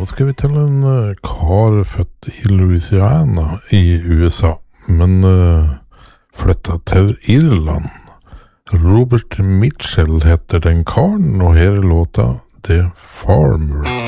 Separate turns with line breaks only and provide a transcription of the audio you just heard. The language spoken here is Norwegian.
Nå skal vi til en kar født i Louisiana i USA, men flyttet til Irland. Robert Mitchell heter den karen, og her er låta The Farmer.